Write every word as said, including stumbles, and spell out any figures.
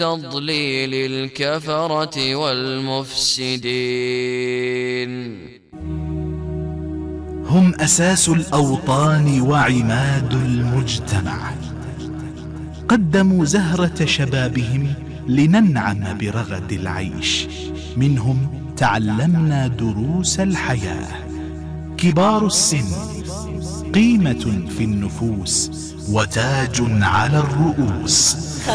تضليل الكفرة والمفسدين. هم أساس الأوطان وعماد المجتمع، قدموا زهرة شبابهم لننعم برغد العيش، منهم تعلمنا دروس الحياة. كبار السن قيمة في النفوس وتاج على الرؤوس.